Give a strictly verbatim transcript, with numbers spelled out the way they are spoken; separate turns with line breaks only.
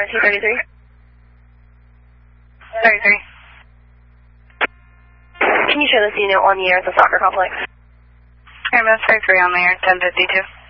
M S T thirty-three.
thirty-three.
Can you show this unit on the air at the soccer complex?
M S thirty-three on the air, ten fifty-two.